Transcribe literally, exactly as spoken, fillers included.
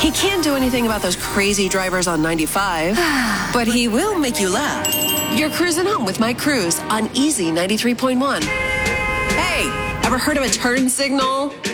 He can't do anything about those crazy drivers on ninety-five, but he will make you laugh. You're cruising home with Mike Cruz on Easy ninety-three point one. Hey, ever heard of a turn signal?